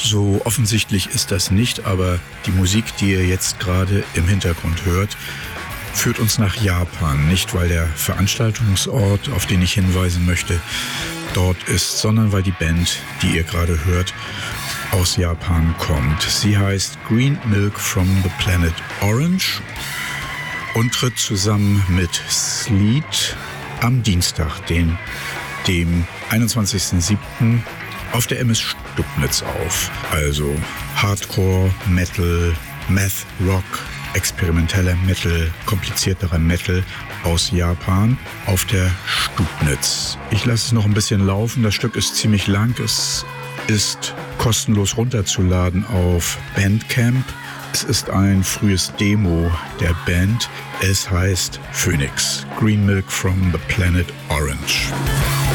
So offensichtlich ist das nicht, aber die Musik, die ihr jetzt gerade im Hintergrund hört, führt uns nach Japan. Nicht, weil der Veranstaltungsort, auf den ich hinweisen möchte, dort ist, sondern weil die Band, die ihr gerade hört, aus Japan kommt. Sie heißt Green Milk from the Planet Orange und tritt zusammen mit Sleet am Dienstag, dem 21.07. auf der MS Stubnitz auf. Also Hardcore, Metal, Math, Rock, experimenteller Metal, komplizierterer Metal aus Japan auf der Stubnitz. Ich lasse es noch ein bisschen laufen. Das Stück ist ziemlich lang. Es ist kostenlos runterzuladen auf Bandcamp. Es ist ein frühes Demo der Band. Es heißt Phoenix, Green Milk from the Planet Orange.